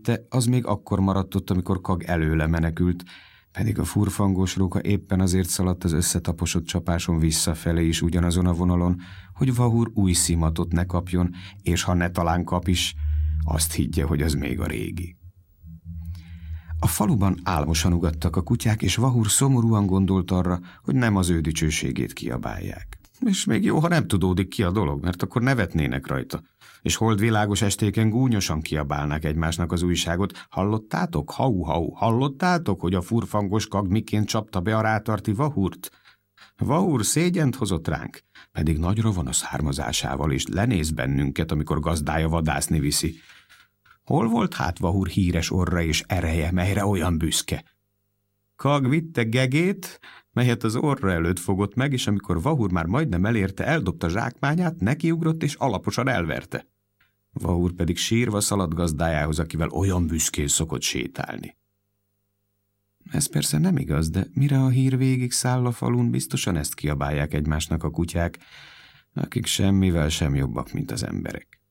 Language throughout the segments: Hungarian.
De az még akkor maradt ott, amikor Kag előle menekült, pedig a furfangos róka éppen azért szaladt az összetaposott csapáson visszafelé is ugyanazon a vonalon, hogy Vahur új szimatot ne kapjon, és ha ne talán kap is, azt higgye, hogy az még a régi. A faluban álmosan ugattak a kutyák, és Vahur szomorúan gondolt arra, hogy nem az ő dicsőségét kiabálják. És még jó, ha nem tudódik ki a dolog, mert akkor nevetnének rajta, és holdvilágos estéken gúnyosan kiabálnák egymásnak az újságot. Hallottátok? Hau-hau, hallottátok, hogy a furfangos Kag miként csapta be a rátarti Vahurt? Vahur szégyent hozott ránk, pedig nagyra van a származásával, és lenéz bennünket, amikor gazdája vadászni viszi. Hol volt hát Vahur híres orra és ereje, melyre olyan büszke? Kag vitte Gegét, melyet az orra előtt fogott meg, és amikor Vahur már majdnem elérte, eldobta zsákmányát, nekiugrott és alaposan elverte. Vahur pedig sírva szaladt gazdájához, akivel olyan büszkén szokott sétálni. Ez persze nem igaz, de mire a hír végig száll a falun, biztosan ezt kiabálják egymásnak a kutyák, akik semmivel sem jobbak, mint az emberek.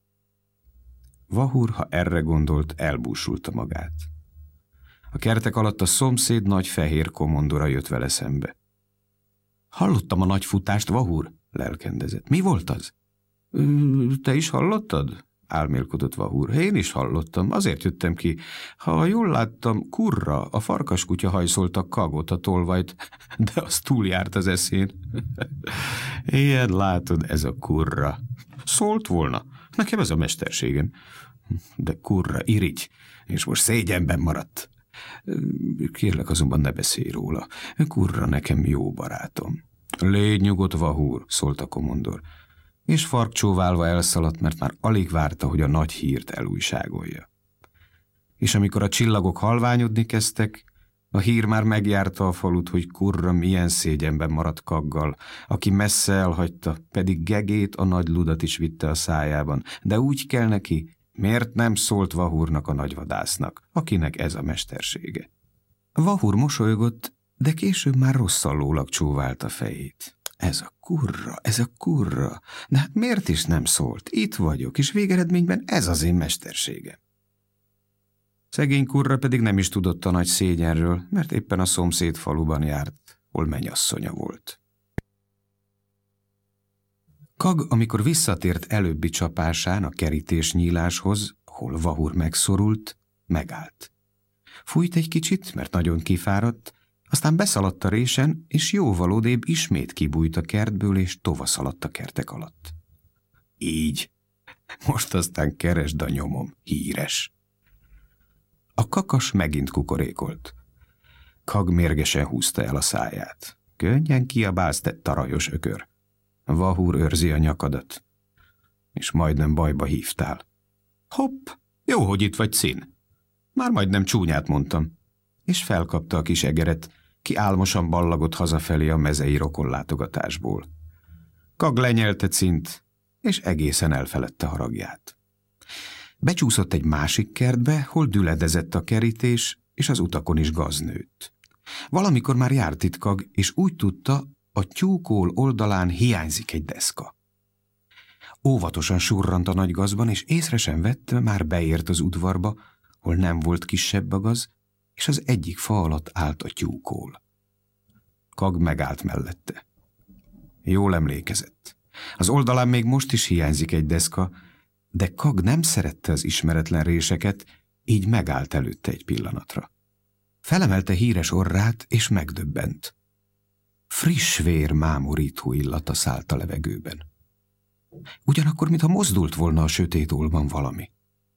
Vahur, ha erre gondolt, elbúsulta magát. A kertek alatt a szomszéd nagy fehér komondora jött vele szembe. Hallottam a nagy futást, Vahur, lelkendezett. Mi volt az? Te is hallottad? Álmélkodott Vahur. Én is hallottam, azért jöttem ki. Ha jól láttam, Kurra, a farkaskutya hajszolta Kagot, a tolvajt, de az túljárt az eszén. Ilyen látod, ez a Kurra. Szólt volna. Nekem ez a mesterségem. De Kurra irigy, és most szégyenben maradt. Kérlek azonban ne beszélj róla. Kurra nekem jó barátom. Légy nyugodt, Vahur, szólt a komondor, és farkcsóválva elszaladt, mert már alig várta, hogy a nagy hírt elújságolja. És amikor a csillagok halványodni kezdtek, a hír már megjárta a falut, hogy Kurra milyen szégyenben maradt Kaggal, aki messze elhagyta, pedig Gegét, a nagy ludat is vitte a szájában, de úgy kell neki, miért nem szólt Vahurnak, a nagyvadásznak, akinek ez a mestersége. Vahur mosolygott, de később már rosszallólag csóválta fejét. Ez a Kurra, de hát miért is nem szólt? Itt vagyok, és végeredményben ez az én mesterségem. Szegény Kurra pedig nem is tudott a nagy szégyenről, mert éppen a szomszéd faluban járt, hol mennyasszonya volt. Kag, amikor visszatért előbbi csapásán a kerítésnyíláshoz, hol Vahur megszorult, megállt. Fújt egy kicsit, mert nagyon kifáradt, aztán beszaladt a résen, és jóvalódébb ismét kibújt a kertből, és tovaszaladt a kertek alatt. Így. Most aztán keresd a nyomom, híres. A kakas megint kukorékolt. Kag mérgesen húzta el a száját. Könnyen kiabálsz, te tarajos ökör. Vahur őrzi a nyakadat. És majdnem bajba hívtál. Hopp, jó, hogy itt vagy, Szín. Már majdnem csúnyát mondtam. És felkapta a kis egeret, ki álmosan ballagott hazafelé a mezei rokonlátogatásból. Kag lenyelte Cint, és egészen elfeledte haragját. Becsúszott egy másik kertbe, hol düledezett a kerítés, és az utakon is gaz nőtt. Valamikor már járt itt Kag, és úgy tudta, a tyúkól oldalán hiányzik egy deszka. Óvatosan surrant a nagy gazban, és észre sem vette, már beért az udvarba, hol nem volt kisebb a gaz, és az egyik fa alatt állt a tyúkól. Kag megállt mellette. Jól emlékezett. Az oldalán még most is hiányzik egy deszka, de Kag nem szerette az ismeretlen réseket, így megállt előtte egy pillanatra. Felemelte híres orrát, és megdöbbent. Friss vér mámorító illata szállt a levegőben. Ugyanakkor, mintha mozdult volna a sötét ólban valami.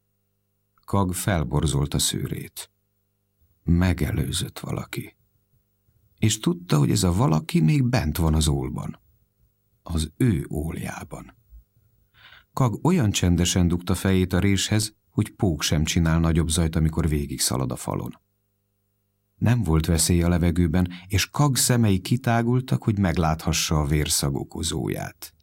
Kag felborzolt a szőrét. Megelőzött valaki. És tudta, hogy ez a valaki még bent van az ólban. Az ő óljában. Kag olyan csendesen dugta fejét a réshez, hogy pók sem csinál nagyobb zajt, amikor végig szalad a falon. Nem volt veszély a levegőben, és Kag szemei kitágultak, hogy megláthassa a vérszag okozóját.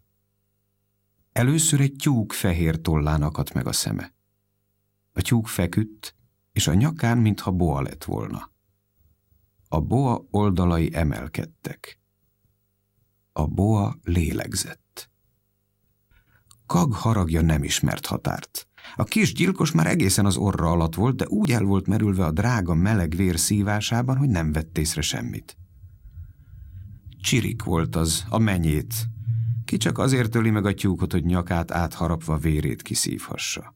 Először egy tyúk fehér tollán akadt meg a szeme. A tyúk feküdt, és a nyakán mintha boa lett volna. A boa oldalai emelkedtek. A boa lélegzett. Kag haragja nem ismert határt. A kis gyilkos már egészen az orra alatt volt, de úgy el volt merülve a drága meleg vér szívásában, hogy nem vett észre semmit. Csirik volt az, a menyét, ki csak azért öli meg a tyúkot, hogy nyakát átharapva vérét kiszívhassa.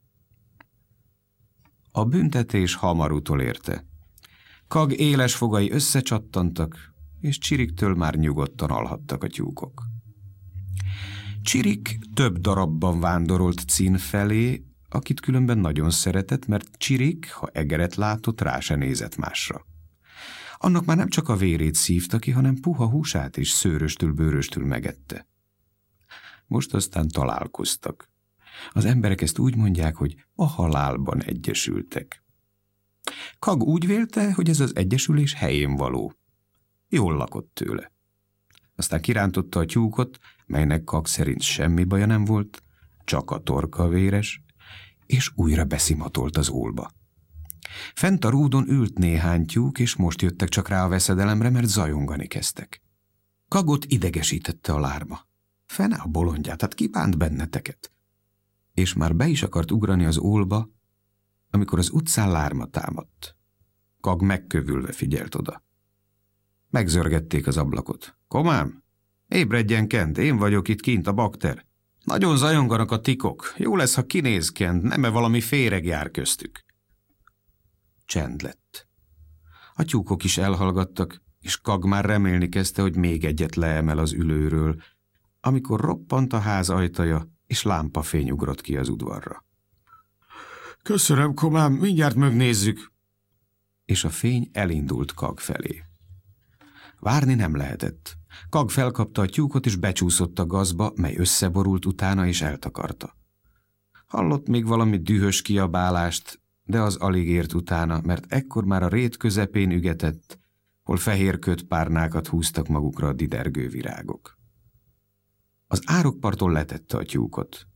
A büntetés hamar utolérte. Kag éles fogai összecsattantak, és Csiriktől már nyugodtan alhattak a tyúkok. Csirik több darabban vándorolt Cin felé, akit különben nagyon szeretett, mert Csirik, ha egeret látott, rá se nézett másra. Annak már nem csak a vérét szívta ki, hanem puha húsát is szőröstül-bőröstül megette. Most aztán találkoztak. Az emberek ezt úgy mondják, hogy a halálban egyesültek. Kag úgy vélte, hogy ez az egyesülés helyén való. Jól lakott tőle. Aztán kirántotta a tyúkot, melynek Kag szerint semmi baja nem volt, csak a torka véres, és újra beszimatolt az ólba. Fent a rúdon ült néhány tyúk, és most jöttek csak rá a veszedelemre, mert zajongani kezdtek. Kagot idegesítette a lárma. Fene a bolondját, hát ki bánt benneteket? És már be is akart ugrani az ólba, amikor az utcán lárma támadt. Kag megkövülve figyelt oda. Megzörgették az ablakot. Komám, ébredjen Kent, én vagyok itt kint a bakter. Nagyon zajonganak a tikok. Jó lesz, ha kinéz Kent, nem-e valami féreg jár köztük. Csend lett. A tyúkok is elhallgattak, és Kag már remélni kezdte, hogy még egyet leemel az ülőről, amikor roppant a ház ajtaja, és lámpafény ugrott ki az udvarra. Köszönöm, komám, mindjárt megnézzük. És a fény elindult Kag felé. Várni nem lehetett. Kag felkapta a tyúkot, és becsúszott a gazba, mely összeborult utána, és eltakarta. Hallott még valami dühös kiabálást, de az alig ért utána, mert ekkor már a rét közepén ügetett, hol fehér kötpárnákat húztak magukra a didergő virágok. Az árokparton letette a tyúkot.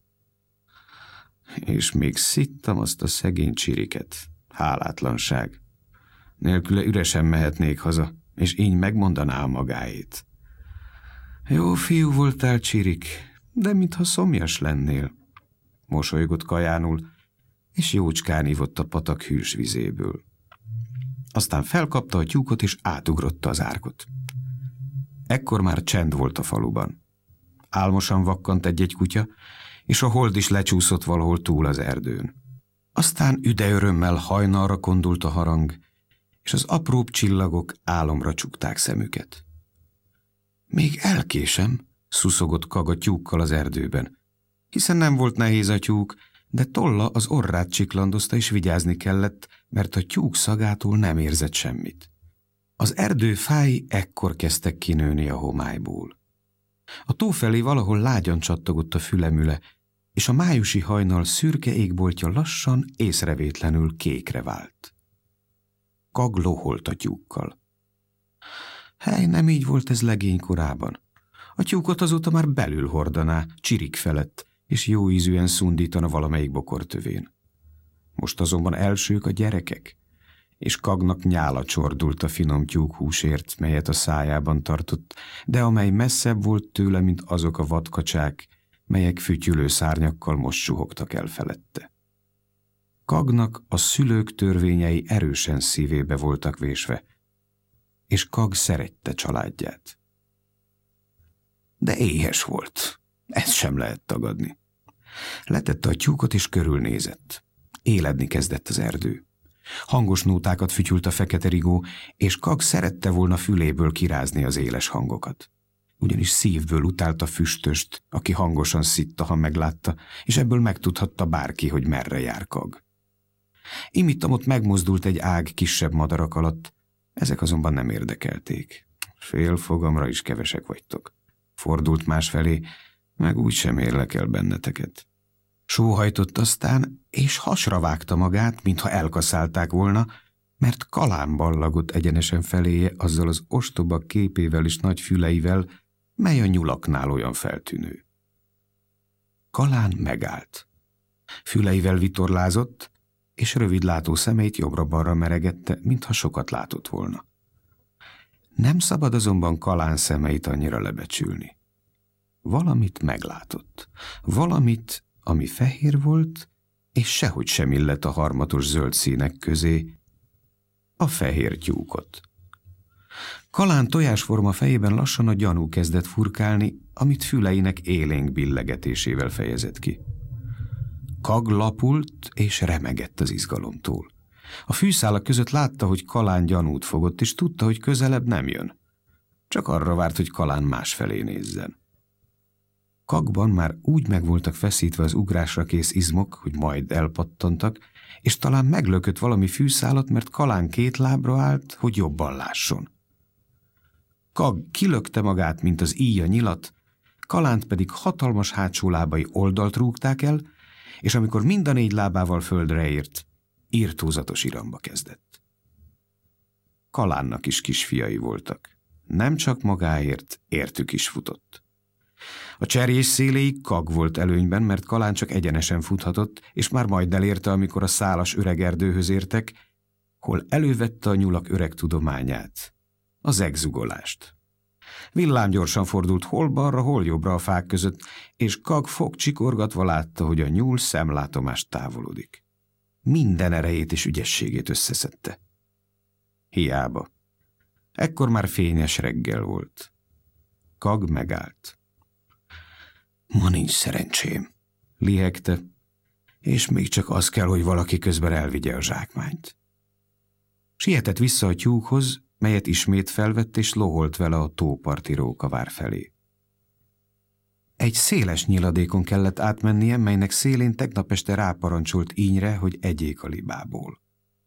És még szittam azt a szegény Csiriket. Hálátlanság. Nélküle üresen mehetnék haza, és így megmondaná a magáét. Jó fiú voltál, Csirik, de mintha szomjas lennél. Mosolygott kajánul, és jócskán ivott a patak hűs vizéből. Aztán felkapta a tyúkot, és átugrotta az árkot. Ekkor már csend volt a faluban. Álmosan vakkant egy-egy kutya, és a hold is lecsúszott valahol túl az erdőn. Aztán üdeörömmel hajnalra kondult a harang, és az apróbb csillagok álomra csukták szemüket. Még elkésem, szuszogott Kag a tyúkkal az erdőben, hiszen nem volt nehéz a tyúk, de tolla az orrát csiklandozta, és vigyázni kellett, mert a tyúk szagától nem érzett semmit. Az erdő fái ekkor kezdtek kinőni a homályból. A tó felé valahol lágyan csattogott a fülemüle, és a májusi hajnal szürke égboltja lassan, észrevétlenül kékre vált. Kag loholt a tyúkkal. Hely, nem így volt ez legény korában. A tyúkot azóta már belül hordaná, Csirik felett, és jó ízűen szundítana valamelyik bokortövén. Most azonban elsők a gyerekek, és Kagnak nyála csordult a finom tyúkhúsért, melyet a szájában tartott, de amely messzebb volt tőle, mint azok a vadkacsák, melyek fütyülő szárnyakkal most suhogtak el felette. Kagnak a szülők törvényei erősen szívébe voltak vésve, és Kag szerette családját. De éhes volt, ezt sem lehet tagadni. Letette a tyúkot, és körülnézett. Éledni kezdett az erdő. Hangos nótákat fütyült a fekete rigó, és Kag szerette volna füléből kirázni az éles hangokat. Ugyanis szívből utálta füstöst, aki hangosan szitta, ha meglátta, és ebből megtudhatta bárki, hogy merre jár Kag. Imittamot megmozdult egy ág kisebb madarak alatt, ezek azonban nem érdekelték. Fél fogamra is kevesek vagytok. Fordult másfelé, meg úgy sem érlek el benneteket. Sóhajtott aztán, és hasra vágta magát, mintha elkaszálták volna, mert Kalán ballagott egyenesen feléje azzal az ostoba képével és nagy füleivel, mely a nyulaknál olyan feltűnő. Kalán megállt. Füleivel vitorlázott, és rövidlátó szemeit jobbra-balra meregette, mintha sokat látott volna. Nem szabad azonban Kalán szemeit annyira lebecsülni. Valamit meglátott. Valamit, ami fehér volt, és sehogy sem illett a harmatos zöld színek közé a fehér tyúkot. Kalán tojásforma fejében lassan a gyanú kezdett furkálni, amit füleinek élénk billegetésével fejezett ki. Kag lapult és remegett az izgalomtól. A fűszálak között látta, hogy Kalán gyanút fogott, és tudta, hogy közelebb nem jön. Csak arra várt, hogy Kalán másfelé nézzen. Kagban már úgy meg voltak feszítve az ugrásra kész izmok, hogy majd elpattantak, és talán meglökött valami fűszálat, mert Kalán két lábra állt, hogy jobban lásson. Kag kilökte magát, mint az íj a nyilat, Kalánt pedig hatalmas hátsó lábai oldalt rúgták el, és amikor mind a 4 lábával földre ért, irtózatos iramba kezdett. Kalánnak is kisfiai voltak. Nem csak magáért, értük is futott. A cserjés széléig Kag volt előnyben, mert Kalán csak egyenesen futhatott, és már majd elérte, amikor a szálas öreg erdőhöz értek, hol elővette a nyulak öreg tudományát, az egzugolást. Villámgyorsan fordult hol balra, hol jobbra a fák között, és Kag fogcsikorgatva látta, hogy a nyúl szemlátomást távolodik. Minden erejét és ügyességét összeszedte. Hiába. Ekkor már fényes reggel volt. Kag megállt. Ma nincs szerencsém, lihegte, és még csak az kell, hogy valaki közben elvigye a zsákmányt. Sietett vissza a tyúkhoz, melyet ismét felvett, és loholt vele a tóparti rókavár felé. Egy széles nyiladékon kellett átmennie, melynek szélén tegnap este ráparancsolt ínyre, hogy egyék a libából.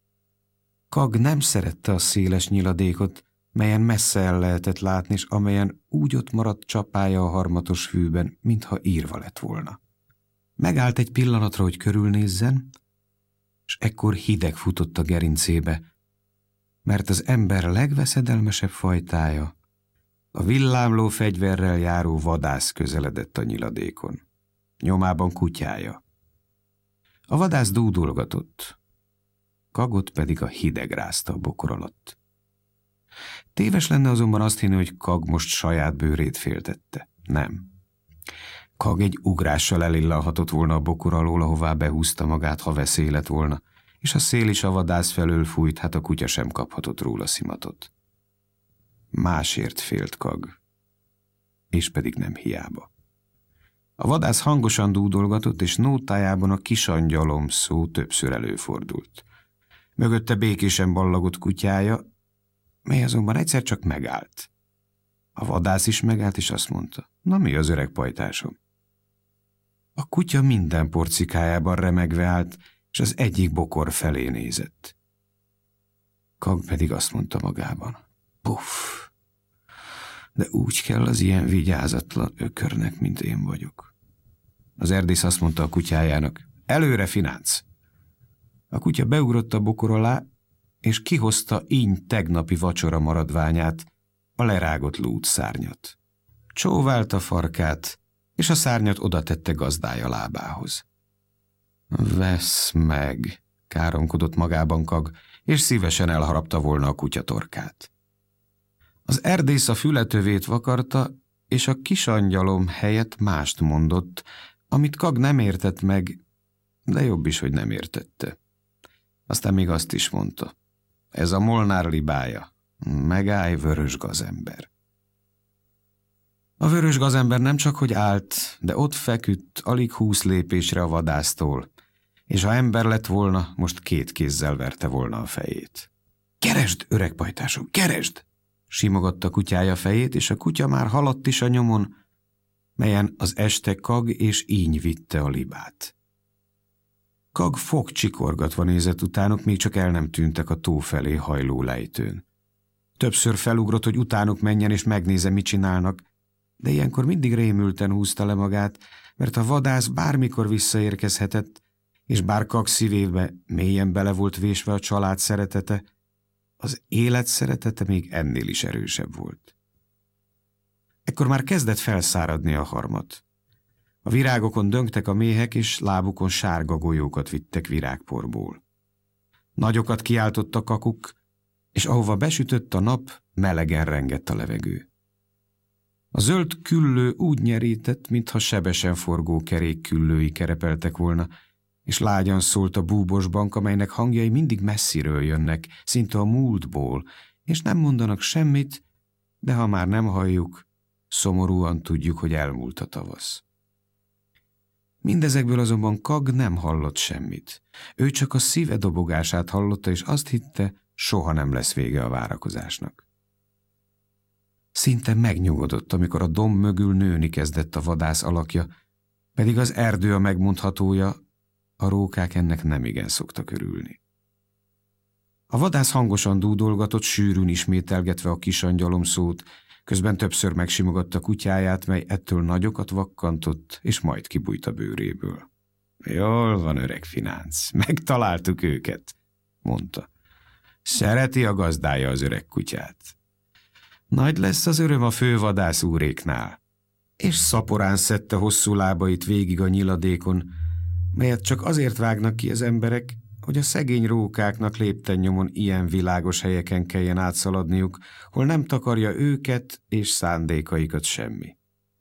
Kag nem szerette a széles nyiladékot, melyen messze el lehetett látni, és amelyen úgy ott maradt csapája a harmatos fűben, mintha írva lett volna. Megállt egy pillanatra, hogy körülnézzen, és ekkor hideg futott a gerincébe, mert az ember legveszedelmesebb fajtája, a villámló fegyverrel járó vadász közeledett a nyiladékon. Nyomában kutyája. A vadász dúdolgatott, Kagot pedig a hideg rázta a bokor alatt. Téves lenne azonban azt hinni, hogy Kag most saját bőrét féltette. Nem. Kag egy ugrással elillalhatott volna a bokor alól, ahová behúzta magát, ha veszély lett volna, és a szél is a vadász felől fújt, hát a kutya sem kaphatott róla szimatot. Másért félt Kag, és pedig nem hiába. A vadász hangosan dúdolgatott, és nótájában a kisangyalom szó többször előfordult. Mögötte békésen ballagott kutyája, mely azonban egyszer csak megállt. A vadász is megállt, és azt mondta, na mi az öreg pajtásom? A kutya minden porcikájában remegve állt, és az egyik bokor felé nézett. Kag pedig azt mondta magában, puff, de úgy kell az ilyen vigyázatlan ökörnek, mint én vagyok. Az erdész azt mondta a kutyájának, előre, finánc! A kutya beugrott a bokor alá, és kihozta íny tegnapi vacsora maradványát, a lerágott lúdszárnyat. Csóválta farkát, és a szárnyat odatette gazdája lábához. Vesz meg, káromkodott magában Kag, és szívesen elharapta volna a kutya torkát. Az erdész a fületövét vakarta, és a kisangyalom helyett mást mondott, amit Kag nem értett meg, de jobb is, hogy nem értette. Aztán még azt is mondta. Ez a Molnár libája. Megállj, vörös gazember. A vörös gazember nem csak hogy állt, de ott feküdt alig 20 lépésre a vadásztól, és ha ember lett volna, most 2 kézzel verte volna a fejét. Keresd, öreg pajtásom, keresd! Simogatta kutyája fejét, és a kutya már haladt is a nyomon, melyen az este Kag és íny vitte a libát. Kag fogcsikorgatva nézett utánuk, még csak el nem tűntek a tó felé hajló lejtőn. Többször felugrott, hogy utánuk menjen és megnézze, mit csinálnak, de ilyenkor mindig rémülten húzta le magát, mert a vadász bármikor visszaérkezhetett, és bár Kag szívébe mélyen bele volt vésve a család szeretete, az élet szeretete még ennél is erősebb volt. Ekkor már kezdett felszáradni a harmat. A virágokon döngtek a méhek, és lábukon sárga golyókat vittek virágporból. Nagyokat kiáltott a kakuk, és ahova besütött a nap, melegen rengett a levegő. A zöld küllő úgy nyerített, mintha sebesen forgó kerék küllői kerepeltek volna, és lágyan szólt a búbos bank, amelynek hangjai mindig messziről jönnek, szinte a múltból, és nem mondanak semmit, de ha már nem halljuk, szomorúan tudjuk, hogy elmúlt a tavasz. Mindezekből azonban Kag nem hallott semmit. Ő csak a szíve dobogását hallotta, és azt hitte, soha nem lesz vége a várakozásnak. Szinte megnyugodott, amikor a domb mögül nőni kezdett a vadász alakja, pedig az erdő a megmondhatója, a rókák ennek nemigen szoktak örülni. A vadász hangosan dúdolgatott, sűrűn ismételgetve a kisangyalom szót, közben többször megsimogatta kutyáját, mely ettől nagyokat vakkantott, és majd kibújt a bőréből. Jól van, öreg finánc, megtaláltuk őket, mondta. Szereti a gazdája az öreg kutyát. Nagy lesz az öröm a fővadász úréknál. És szaporán szedte hosszú lábait végig a nyiladékon, melyet csak azért vágnak ki az emberek, hogy a szegény rókáknak lépten nyomon ilyen világos helyeken kelljen átszaladniuk, hol nem takarja őket és szándékaikat semmi.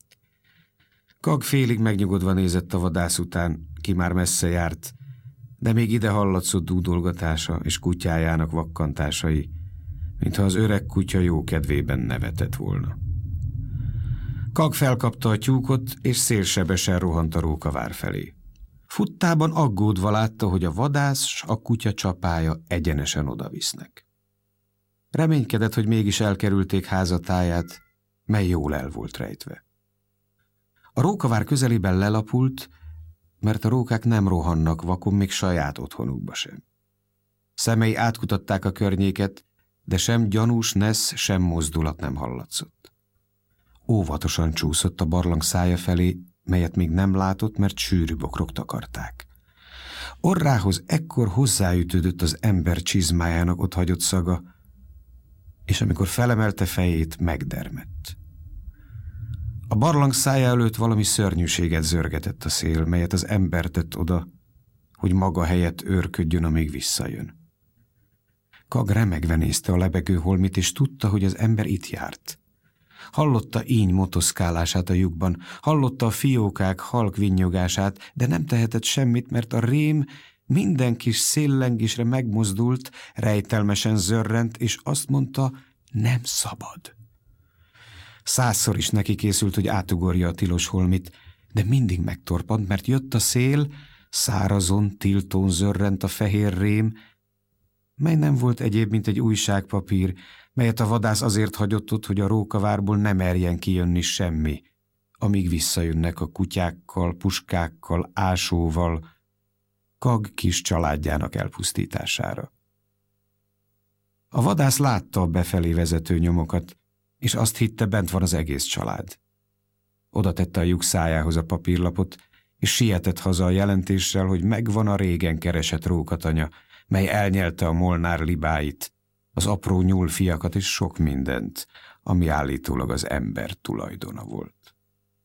Kag félig megnyugodva nézett a vadász után, ki már messze járt, de még ide hallatszott dúdolgatása és kutyájának vakkantásai, mintha az öreg kutya jó kedvében nevetett volna. Kag felkapta a tyúkot, és szélsebesen rohant a rókavár felé. Futtában aggódva látta, hogy a vadász s a kutya csapája egyenesen odavisznek. Reménykedett, hogy mégis elkerülték házatáját, mely jól el volt rejtve. A rókavár közelében lelapult, mert a rókák nem rohannak vakon még saját otthonukba sem. Szemei átkutatták a környéket, de sem gyanús nesz, sem mozdulat nem hallatszott. Óvatosan csúszott a barlang szája felé, melyet még nem látott, mert sűrű bokrok takarták. Orrához ekkor hozzáütődött az ember csizmájának otthagyott szaga, és amikor felemelte fejét, megdermedt. A barlang szája előtt valami szörnyűséget zörgetett a szél, melyet az ember tett oda, hogy maga helyett őrködjön, amíg visszajön. Kag remegve nézte a lebegő holmit, és tudta, hogy az ember itt járt. Hallotta íny motoszkálását a lyukban, hallotta a fiókák halk vinnyogását, de nem tehetett semmit, mert a rém minden kis széllengésre megmozdult, rejtelmesen zörrent, és azt mondta, nem szabad. 100-szor is neki készült, hogy átugorja a tilos holmit, de mindig megtorpant, mert jött a szél, szárazon, tiltón zörrent a fehér rém, mely nem volt egyéb, mint egy újságpapír, melyet a vadász azért hagyott ott, hogy a rókavárból ne merjen kijönni semmi, amíg visszajönnek a kutyákkal, puskákkal, ásóval, Kag kis családjának elpusztítására. A vadász látta a befelé vezető nyomokat, és azt hitte, bent van az egész család. Oda tette a lyuk szájához a papírlapot, és sietett haza a jelentéssel, hogy megvan a régen keresett rókatanya, mely elnyelte a Molnár libáit, az apró nyúlfiakat és sok mindent, ami állítólag az ember tulajdona volt.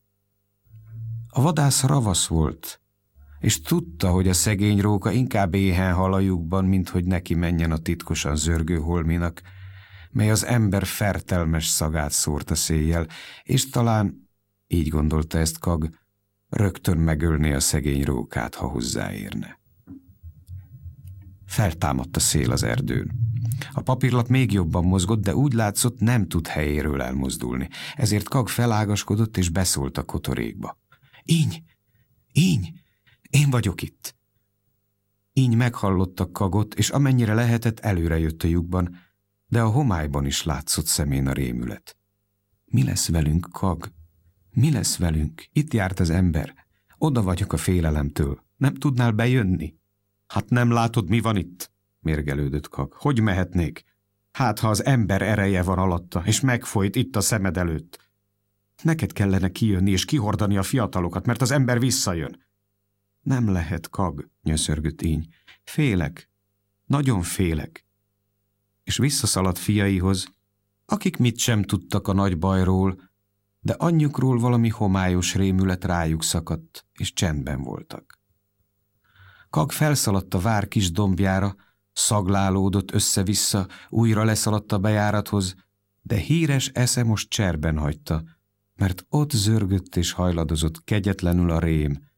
A vadász ravasz volt, és tudta, hogy a szegény róka inkább éhen hal a lyukban, mint hogy neki menjen a titkosan zörgő holminak, mely az ember fertelmes szagát szórta széjjel, és talán, így gondolta ezt Kag, rögtön megölné a szegény rókát, ha hozzáérne. Feltámadt a szél az erdőn. A papírlap még jobban mozgott, de úgy látszott, nem tud helyéről elmozdulni. Ezért Kag felágaskodott és beszólt a kotorékba. Íny! Íny! Én vagyok itt! Íny meghallotta Kagot, és amennyire lehetett, előre jött a lyukban, de a homályban is látszott szemén a rémület. Mi lesz velünk, Kag? Mi lesz velünk? Itt járt az ember. Oda vagyok a félelemtől. Nem tudnál bejönni? Hát nem látod, mi van itt? Mérgelődött Kag. Hogy mehetnék? Hát, ha az ember ereje van alatta, és megfolyt itt a szemed előtt. Neked kellene kijönni és kihordani a fiatalokat, mert az ember visszajön. Nem lehet, Kag, nyöszörgött Íny. Félek. Nagyon félek. És visszaszaladt fiaihoz, akik mit sem tudtak a nagy bajról, de anyjukról valami homályos rémület rájuk szakadt, és csendben voltak. Kag felszaladt a vár kis dombjára, szaglálódott össze-vissza, újra leszaladt a bejárathoz, de híres esze most cserben hagyta, mert ott zörgött és hajladozott kegyetlenül a rém,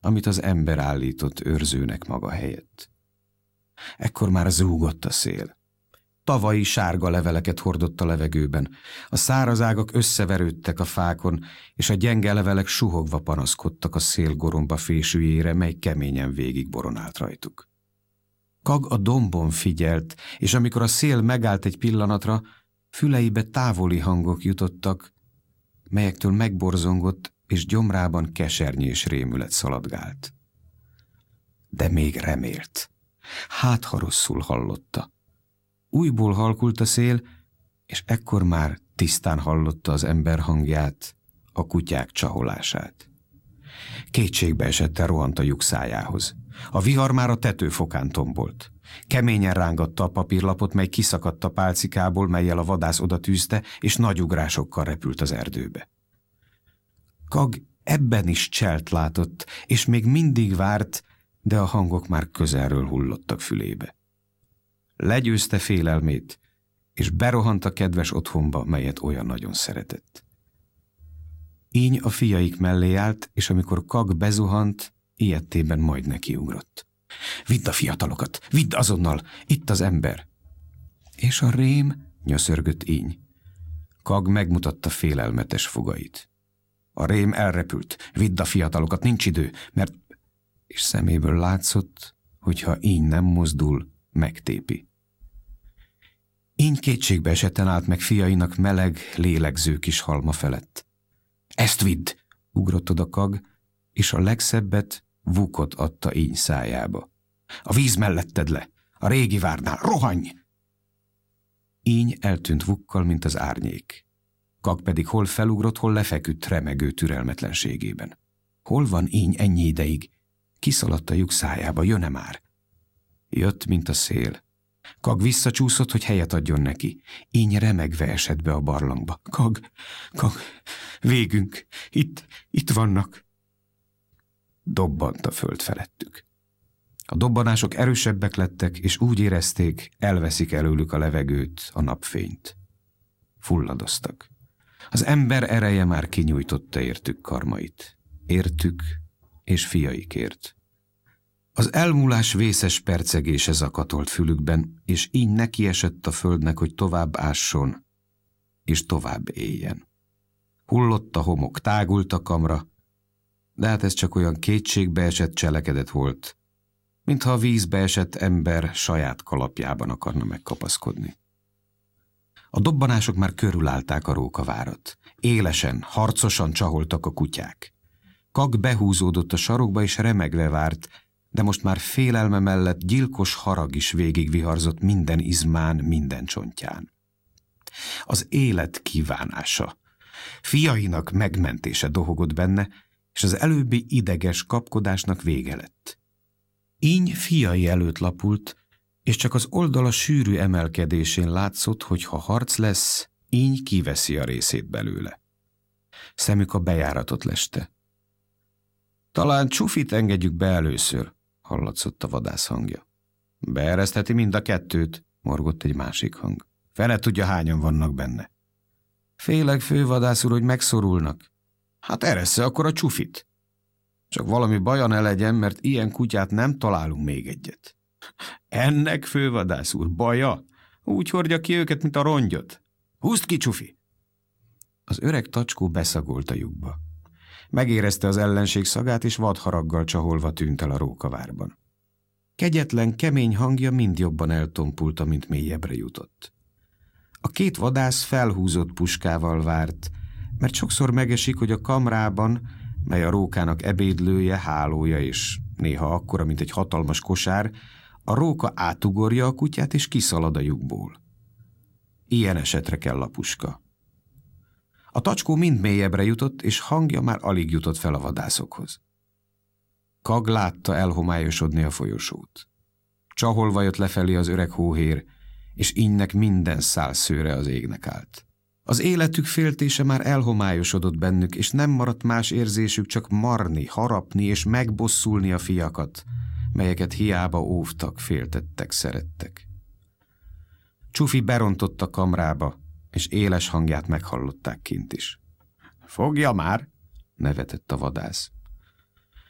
amit az ember állított őrzőnek maga helyett. Ekkor már zúgott a szél. Tavalyi sárga leveleket hordott a levegőben, a száraz ágak összeverődtek a fákon, és a gyenge levelek suhogva panaszkodtak a szél goromba fésűjére, mely keményen végig boronált rajtuk. Kag a dombon figyelt, és amikor a szél megállt egy pillanatra, füleibe távoli hangok jutottak, melyektől megborzongott, és gyomrában kesernyés rémület szaladgált. De még remélt. Hát, ha rosszul hallotta. Újból halkult a szél, és ekkor már tisztán hallotta az ember hangját, a kutyák csaholását. Kétségbe esetten rohant a lyuk szájához. A vihar már a tetőfokán tombolt. Keményen rángatta a papírlapot, mely kiszakadt a pálcikából, mellyel a vadász oda tűzte, és nagy ugrásokkal repült az erdőbe. Kag ebben is cselt látott, és még mindig várt, de a hangok már közelről hullottak fülébe. Legyőzte félelmét, és berohant a kedves otthonba, melyet olyan nagyon szeretett. Íny a fiaik mellé állt, és amikor Kag bezuhant, ijedtében majd nekiugrott. Vidd a fiatalokat, vidd azonnal, itt az ember! És a rém, nyöszörgött Íny. Kag megmutatta félelmetes fogait. A rém elrepült, vidd a fiatalokat, nincs idő, mert... És szeméből látszott, hogy ha Íny nem mozdul, megtépi. Íny kétségbe esetten állt meg fiainak meleg, lélegző kis halma felett. Ezt vidd! Ugrott oda Kag, és a legszebbet, Vukot adta Íny szájába. A víz melletted le, a régi várnál, rohanj! Íny eltűnt Vukkal, mint az árnyék. Kag pedig hol felugrott, hol lefeküdt remegő türelmetlenségében. Hol van Íny ennyi ideig? Kiszaladt a lyuk szájába, jön-e már? Jött, mint a szél. Kag visszacsúszott, hogy helyet adjon neki. Íny remegve esett be a barlangba. Kag, végünk, itt vannak. Dobbant a föld felettük. A dobbanások erősebbek lettek, és úgy érezték, elveszik előlük a levegőt, a napfényt. Fulladoztak. Az ember ereje már kinyújtotta értük karmait. Értük és fiaikért. Az elmúlás vészes percegése zakatolt fülükben, és így nekiesett a földnek, hogy tovább ásson, és tovább éljen. Hullott a homok, tágult a kamra, de hát ez csak olyan kétségbe esett cselekedet volt, mintha a vízbe esett ember saját kalapjában akarna megkapaszkodni. A dobbanások már körülállták a rókavárat. Élesen, harcosan csaholtak a kutyák. Kag behúzódott a sarokba, és remegve várt, de most már félelme mellett gyilkos harag is végigviharzott minden izmán, minden csontján. Az élet kívánása, fiainak megmentése dohogott benne, és az előbbi ideges kapkodásnak vége lett. Íny fiai előtt lapult, és csak az oldala sűrű emelkedésén látszott, hogy ha harc lesz, Íny kiveszi a részét belőle. Szemük a bejáratot leste. Talán Csufit engedjük be először, hallatszott a vadász hangja. Beeresztheti mind a kettőt, morgott egy másik hang. Fene tudja, hányan vannak benne. Félek, fővadász úr, hogy megszorulnak. Hát eressze akkor a Csufit. Csak valami baja ne legyen, mert ilyen kutyát nem találunk még egyet. Ennek, fővadász úr, baja? Úgy hordja ki őket, mint a rongyot. Húzd ki, Csufi! Az öreg tacskó beszagolt a lyukba. Megérezte az ellenség szagát, és vadharaggal csaholva tűnt el a rókavárban. Kegyetlen, kemény hangja mind jobban eltompult, amint mélyebbre jutott. A két vadász felhúzott puskával várt, mert sokszor megesik, hogy a kamrában, mely a rókának ebédlője, hálója és néha akkora, mint egy hatalmas kosár, a róka átugorja a kutyát és kiszalad a lyukból. Ilyen esetre kell a puska. A tacskó mind mélyebbre jutott, és hangja már alig jutott fel a vadászokhoz. Kag látta elhomályosodni a folyosót. Csaholva jött lefelé az öreg hóhér, és Ínynek minden szál szőre az égnek állt. Az életük féltése már elhomályosodott bennük, és nem maradt más érzésük, csak marni, harapni és megbosszulni a fiakat, melyeket hiába óvtak, féltettek, szerettek. Csufi berontott a kamrába, és éles hangját meghallották kint is. Fogja már, nevetett a vadász.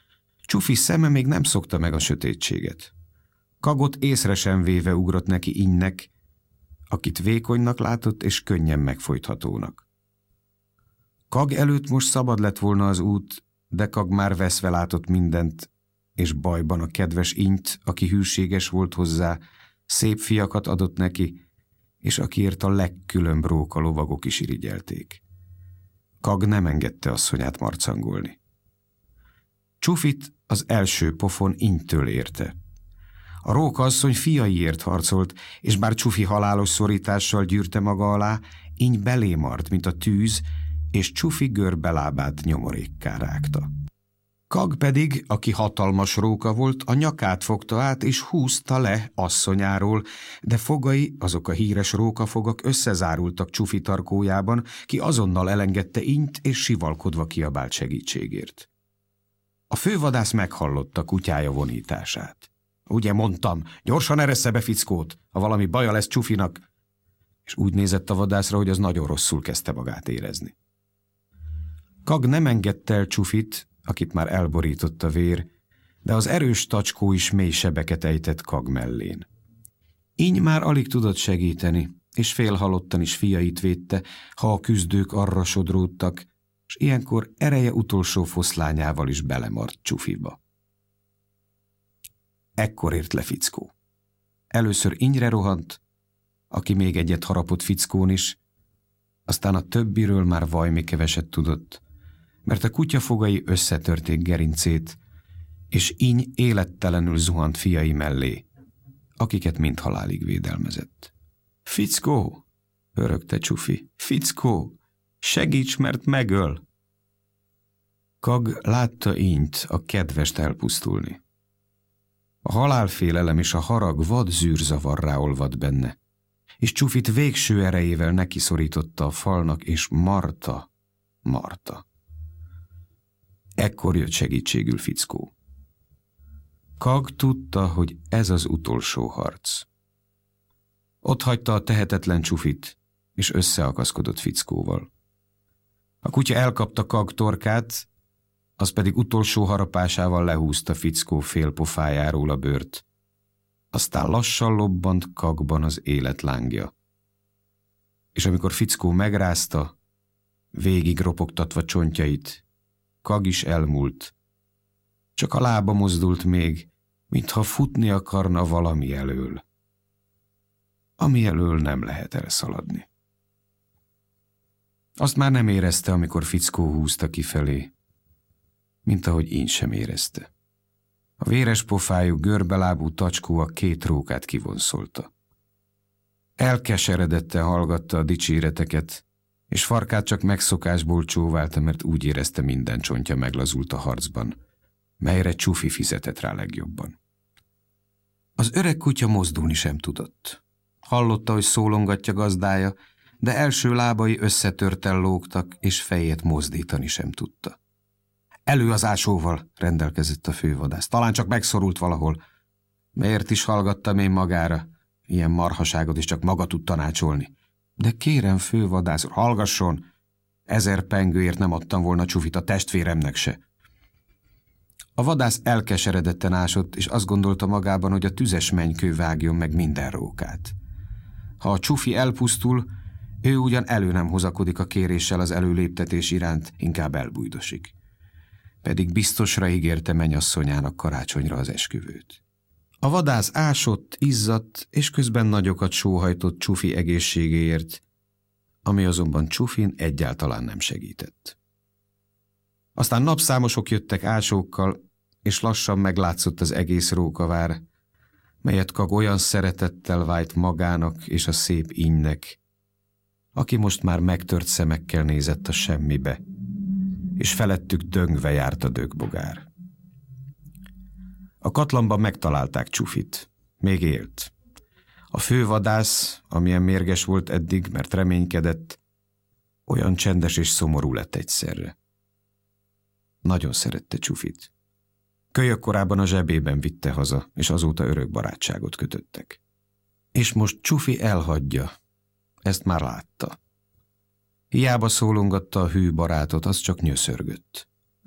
Csufi szeme még nem szokta meg a sötétséget. Kagot észre sem véve ugrott neki Innek, akit vékonynak látott és könnyen megfojthatónak. Kag előtt most szabad lett volna az út, de Kag már veszve látott mindent, és bajban a kedves Int, aki hűséges volt hozzá, szép fiakat adott neki, és akiért a legkülönbb róka lovagok is irigyelték. Kag nem engedte asszonyát marcangolni. Csufit az első pofon Inttől érte. A róka asszony fiaiért harcolt, és bár Csufi halálos szorítással gyűrte maga alá, Iny belé mart, mint a tűz, és Csufi görbelábát nyomorékká rágta. Kag pedig, aki hatalmas róka volt, a nyakát fogta át, és húzta le asszonyáról, de fogai, azok a híres rókafogak összezárultak Csufi tarkójában, ki azonnal elengedte Int, és sivalkodva kiabált segítségért. A fővadász meghallotta kutyája vonítását. Ugye mondtam, gyorsan eressze be fickót, ha valami baja lesz Csufinak, és úgy nézett a vadászra, hogy az nagyon rosszul kezdte magát érezni. Kag nem engedte el Csufit, akit már elborított a vér, de az erős tacskó is mély sebeket ejtett Kag mellén. Iny már alig tudott segíteni, és félhalottan is fiait védte, ha a küzdők arra sodródtak, és ilyenkor ereje utolsó foszlányával is belemart Csufiba. Ekkor ért le fickó. Először Inyre rohant, aki még egyet harapott fickón is, aztán a többiről már vajmi keveset tudott, mert a kutyafogai összetörték gerincét, és Iny élettelenül zuhant fiai mellé, akiket mind halálig védelmezett. Fickó, örögte Csufi, fickó, segíts, mert megöl! Kag látta Inyt, a kedvest elpusztulni. A halálfélelem és a harag vad zűrzavarrá olvadt benne, és Csufit végső erejével nekiszorította a falnak, és marta. Ekkor jött segítségül fickó. Kag tudta, hogy ez az utolsó harc. Ott hagyta a tehetetlen Csufit, és összeakaszkodott fickóval. A kutya elkapta Kag torkát, az pedig utolsó harapásával lehúzta fickó félpofájáról a bőrt. Aztán lassan lobbant Kagban az élet lángja. És amikor fickó megrázta, végig ropogtatva csontjait, Kag is elmúlt. Csak a lába mozdult még, mintha futni akarna valami elől. Ami elől nem lehet elszaladni. Azt már nem érezte, amikor fickó húzta kifelé, mint ahogy Iny sem érezte. A véres pofájú, görbelábú tacskó a két rókát kivonszolta. Elkeseredetten hallgatta a dicséreteket, és farkát csak megszokásból csóválta, mert úgy érezte, minden csontja meglazult a harcban, melyre Csufi fizetett rá legjobban. Az öreg kutya mozdulni sem tudott. Hallotta, hogy szólongatja gazdája, de első lábai összetörten lógtak, és fejét mozdítani sem tudta. Elő az ásóval, rendelkezett a fővadász. Talán csak megszorult valahol. Miért is hallgattam én magára? Ilyen marhaságot is csak maga tud tanácsolni. De kérem, fővadász, hallgasson! 1000 pengőért nem adtam volna Csufit a testvéremnek se. A vadász elkeseredetten ásott, és azt gondolta magában, hogy a tüzes mennykő vágjon meg minden rókát. Ha a Csufi elpusztul, ő ugyan elő nem hozakodik a kéréssel az előléptetés iránt, inkább elbújdosik. Pedig biztosra ígérte mennyasszonyának karácsonyra az esküvőt. A vadász ásott, izzadt, és közben nagyokat sóhajtott Csufi egészségéért, ami azonban Csufin egyáltalán nem segített. Aztán napszámosok jöttek ásókkal, és lassan meglátszott az egész rókavár, melyet Kag olyan szeretettel vájt magának és a szép Inynek, aki most már megtört szemekkel nézett a semmibe, és felettük döngve járt a dögbogár. A katlanban megtalálták Csufit. Még élt. A fővadász, amilyen mérges volt eddig, mert reménykedett, olyan csendes és szomorú lett egyszerre. Nagyon szerette Csufit. Kölyök korában a zsebében vitte haza, és azóta örök barátságot kötöttek. És most Csufi elhagyja. Ezt már látta. Hiába szólongatta a hű barátot, az csak nyöszörgött.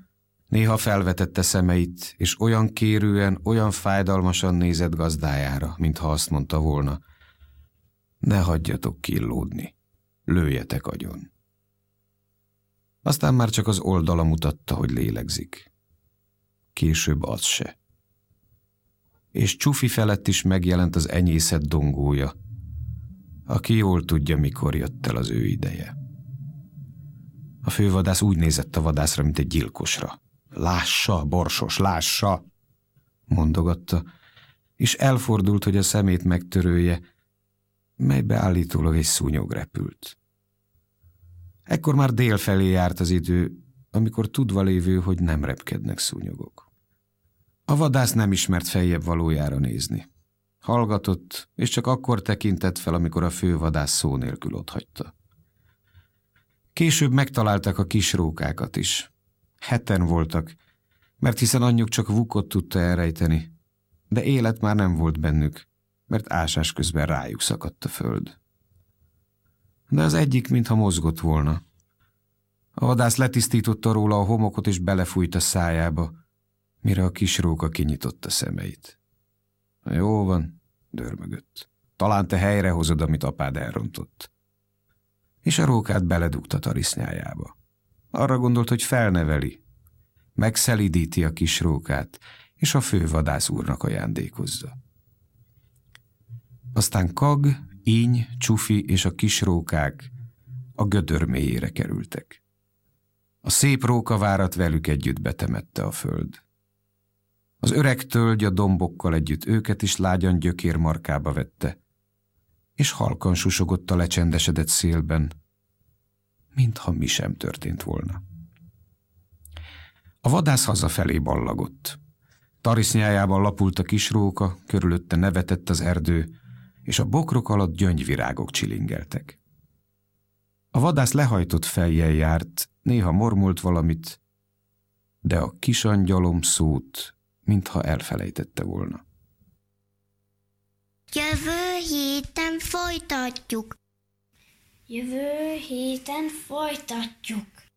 Néha felvetette szemeit, és olyan kérően, olyan fájdalmasan nézett gazdájára, mintha azt mondta volna: ne hagyjatok killódni, lőjetek agyon. Aztán már csak az oldala mutatta, hogy lélegzik. Később az se. És Csufi felett is megjelent az enyészet dongója, aki jól tudja, mikor jött el az ő ideje. A fővadász úgy nézett a vadászra, mint egy gyilkosra. Lássa, borsos, lássa! Mondogatta, és elfordult, hogy a szemét megtörölje, melybe állítólag egy szúnyog repült. Ekkor már dél felé járt az idő, amikor tudva lévő, hogy nem repkednek szúnyogok. A vadász nem ismert feljebb valójára nézni. Hallgatott, és csak akkor tekintett fel, amikor a fővadász szó nélkül otthagyta. Később megtaláltak a kis rókákat is. 7 voltak, mert hiszen anyjuk csak Vukot tudta elrejteni, de élet már nem volt bennük, mert ásás közben rájuk szakadt a föld. De az egyik mintha mozgott volna. A vadász letisztította róla a homokot és belefújt a szájába, mire a kis róka kinyitotta szemeit. Jó van, dörmögött. Talán te helyrehozod, amit apád elrontott. És a rókát beledugta tarisznyájába. Arra gondolt, hogy felneveli, megszelidíti a kis rókát, és a fővadász úrnak ajándékozza. Aztán Kag, Íny, Csufi és a kis rókák a gödör mélyére kerültek. A szép rókavárat velük együtt betemette a föld. Az öreg tölgy a dombokkal együtt őket is lágyan gyökér markába vette, és halkan susogott a lecsendesedett szélben, mintha mi sem történt volna. A vadász hazafelé ballagott. Tarisznyájában lapult a kis róka, körülötte nevetett az erdő, és a bokrok alatt gyöngyvirágok csilingeltek. A vadász lehajtott fejjel járt, néha mormolt valamit, de a kisangyalom szót, mintha elfelejtette volna. Jövő héten folytatjuk. Jövő héten folytatjuk.